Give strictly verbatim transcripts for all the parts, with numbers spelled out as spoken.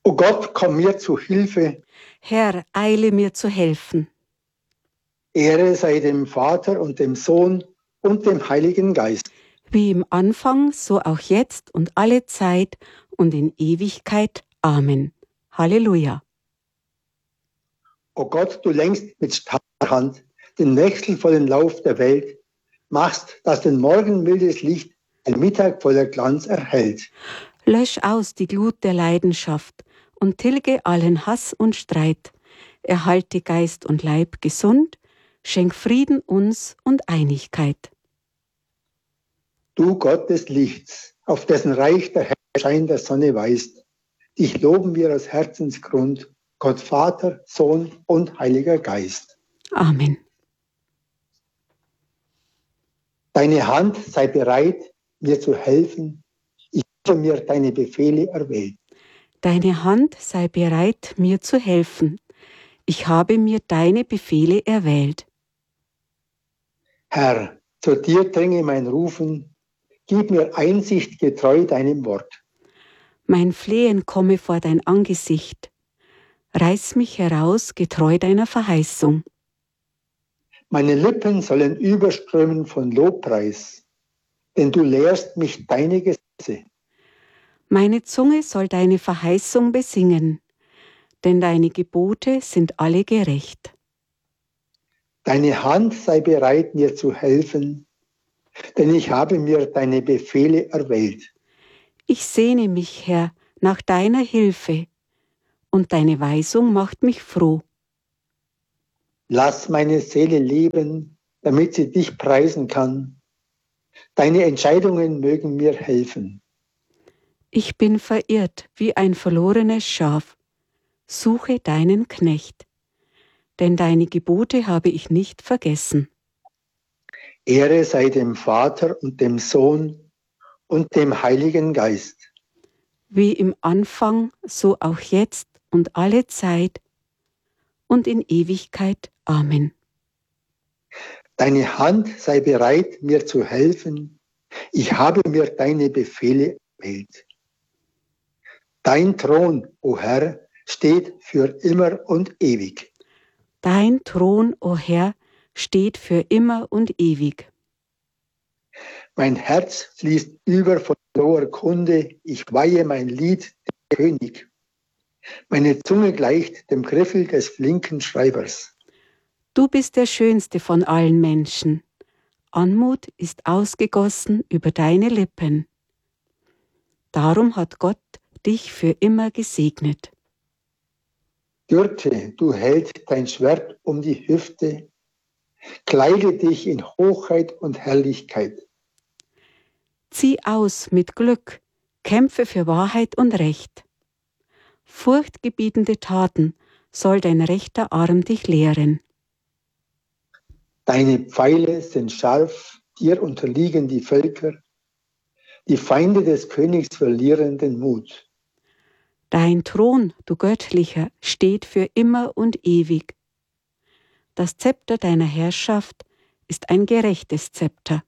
O Gott, komm mir zu Hilfe. Herr, eile mir zu helfen. Ehre sei dem Vater und dem Sohn und dem Heiligen Geist. Wie im Anfang, so auch jetzt und alle Zeit und in Ewigkeit. Amen. Halleluja. O Gott, du lenkst mit starker Hand den wechselvollen Lauf der Welt, machst, dass den Morgen mildes Licht ein Mittag voller Glanz erhält. Lösch aus die Glut der Leidenschaft und tilge allen Hass und Streit. Erhalte Geist und Leib gesund, schenk Frieden uns und Einigkeit. Du Gott des Lichts, auf dessen Reich der Schein der Sonne weist, dich loben wir aus Herzensgrund, Gott Vater, Sohn und Heiliger Geist. Amen. Deine Hand sei bereit, mir zu helfen. Ich habe mir deine Befehle erwählt. Deine Hand sei bereit, mir zu helfen. Ich habe mir deine Befehle erwählt. Herr, zu dir dringe mein Rufen. Gib mir Einsicht getreu deinem Wort. Mein Flehen komme vor dein Angesicht. Reiß mich heraus getreu deiner Verheißung. Meine Lippen sollen überströmen von Lobpreis, denn du lehrst mich deine Gesetze. Meine Zunge soll deine Verheißung besingen, denn deine Gebote sind alle gerecht. Deine Hand sei bereit, mir zu helfen, denn ich habe mir deine Befehle erwählt. Ich sehne mich, Herr, nach deiner Hilfe, und deine Weisung macht mich froh. Lass meine Seele leben, damit sie dich preisen kann. Deine Entscheidungen mögen mir helfen. Ich bin verirrt wie ein verlorenes Schaf. Suche deinen Knecht, denn deine Gebote habe ich nicht vergessen. Ehre sei dem Vater und dem Sohn und dem Heiligen Geist. Wie im Anfang, so auch jetzt und alle Zeit und in Ewigkeit. Amen. Deine Hand sei bereit, mir zu helfen. Ich habe mir deine Befehle erwählt. Dein Thron, o Herr, steht für immer und ewig. Dein Thron, o Herr, steht für immer und ewig. Mein Herz fließt über von froher Kunde, ich weihe mein Lied dem König. Meine Zunge gleicht dem Griffel des flinken Schreibers. Du bist der schönste von allen Menschen. Anmut ist ausgegossen über deine Lippen. Darum hat Gott dich für immer gesegnet. Gürte, du hältst dein Schwert um die Hüfte, kleide dich in Hochheit und Herrlichkeit. Zieh aus mit Glück, kämpfe für Wahrheit und Recht. Furchtgebietende Taten soll dein rechter Arm dich lehren. Deine Pfeile sind scharf, dir unterliegen die Völker, die Feinde des Königs verlieren den Mut. Dein Thron, du Göttlicher, steht für immer und ewig. Das Zepter deiner Herrschaft ist ein gerechtes Zepter.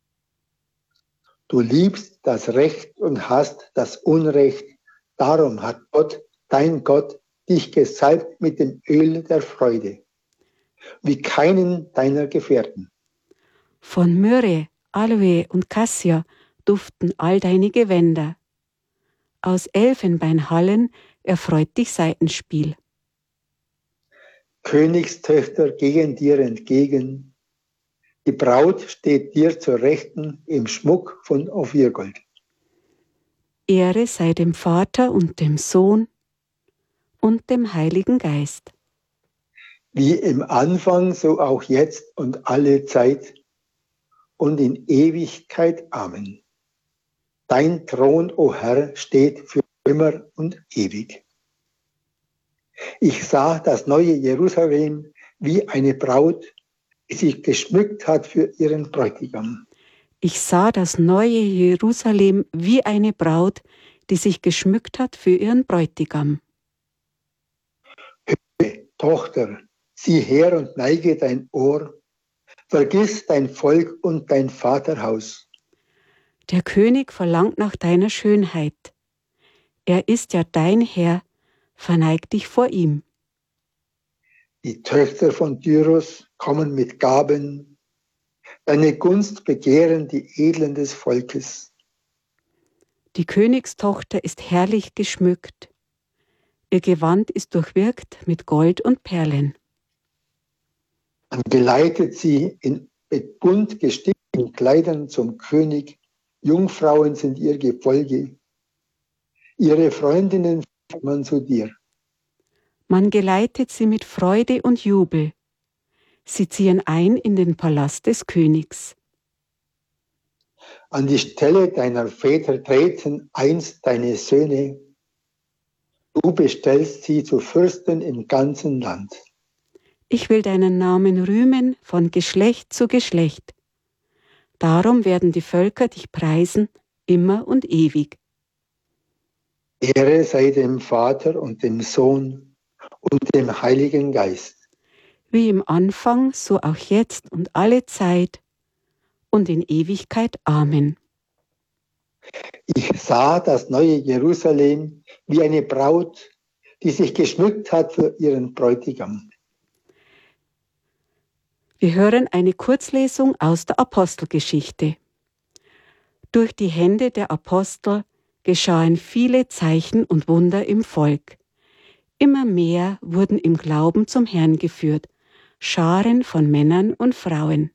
Du liebst das Recht und hast das Unrecht, darum hat Gott, dein Gott, dich gesalbt mit dem Öl der Freude, wie keinen deiner Gefährten. Von Myrrhe, Aloe und Cassia duften all deine Gewänder. Aus Elfenbeinhallen erfreut dich Saitenspiel. Königstöchter gehen dir entgegen, die Braut steht dir zur Rechten im Schmuck von Ophirgold. Ehre sei dem Vater und dem Sohn und dem Heiligen Geist. Wie im Anfang, so auch jetzt und alle Zeit und in Ewigkeit. Amen. Dein Thron, o Herr, steht für immer und ewig. Ich sah das neue Jerusalem wie eine Braut, die sich geschmückt hat für ihren Bräutigam. Ich sah das neue Jerusalem wie eine Braut, die sich geschmückt hat für ihren Bräutigam. Höre, Tochter, sieh her und neige dein Ohr, vergiss dein Volk und dein Vaterhaus. Der König verlangt nach deiner Schönheit. Er ist ja dein Herr, verneig dich vor ihm. Die Töchter von Tyros kommen mit Gaben, deine Gunst begehren die Edlen des Volkes. Die Königstochter ist herrlich geschmückt, ihr Gewand ist durchwirkt mit Gold und Perlen. Man geleitet sie in mit bunt gestickten Kleidern zum König, Jungfrauen sind ihr Gefolge, ihre Freundinnen führt man zu dir. Man geleitet sie mit Freude und Jubel, sie ziehen ein in den Palast des Königs. An die Stelle deiner Väter treten einst deine Söhne, du bestellst sie zu Fürsten im ganzen Land. Ich will deinen Namen rühmen von Geschlecht zu Geschlecht. Darum werden die Völker dich preisen, immer und ewig. Ehre sei dem Vater und dem Sohn und dem Heiligen Geist. Wie im Anfang, so auch jetzt und alle Zeit und in Ewigkeit. Amen. Ich sah das neue Jerusalem wie eine Braut, die sich geschmückt hat für ihren Bräutigam. Wir hören eine Kurzlesung aus der Apostelgeschichte. Durch die Hände der Apostel geschahen viele Zeichen und Wunder im Volk. Immer mehr wurden im Glauben zum Herrn geführt, Scharen von Männern und Frauen.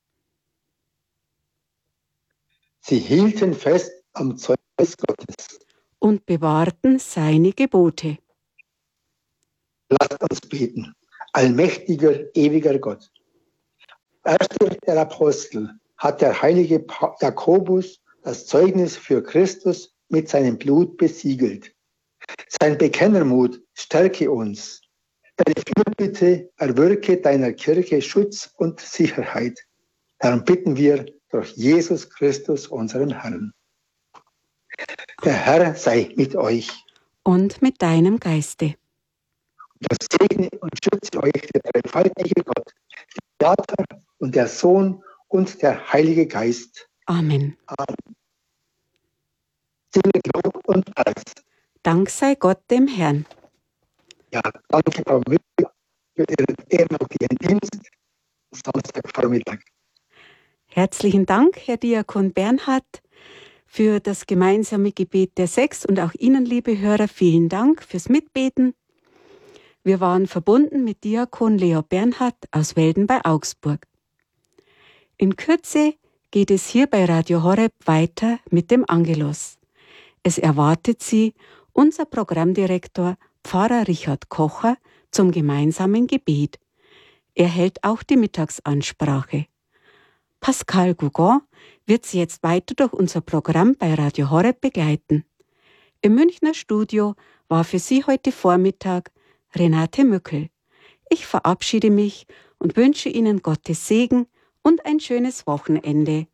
Sie hielten fest am Zeugnis Gottes. Und bewahrten seine Gebote. Lasst uns beten. Allmächtiger, ewiger Gott. Erster der Apostel hat der heilige Jakobus das Zeugnis für Christus mit seinem Blut besiegelt. Sein Bekennermut stärke uns. Deine Fürbitte erwirke deiner Kirche Schutz und Sicherheit. Darum bitten wir durch Jesus Christus, unseren Herrn. Der Herr sei mit euch. Und mit deinem Geiste. Das segne und schütze euch der dreifaltige Gott, der Vater und der Sohn und der Heilige Geist. Amen. Amen. Singe Lob und Preis. Dank sei Gott dem Herrn. Ja, danke, Frau Müller, für Ihren ehrenamtlichen Dienst am Samstagvormittag. Herzlichen Dank, Herr Diakon Bernhard, für das gemeinsame Gebet der Sechs und auch Ihnen, liebe Hörer, vielen Dank fürs Mitbeten. Wir waren verbunden mit Diakon Leo Bernhard aus Welden bei Augsburg. In Kürze geht es hier bei Radio Horeb weiter mit dem Angelus. Es erwartet Sie unser Programmdirektor Pfarrer Richard Kocher zum gemeinsamen Gebet. Er hält auch die Mittagsansprache. Pascal Gougon wird Sie jetzt weiter durch unser Programm bei Radio Horeb begleiten. Im Münchner Studio war für Sie heute Vormittag Renate Mückel. Ich verabschiede mich und wünsche Ihnen Gottes Segen und ein schönes Wochenende.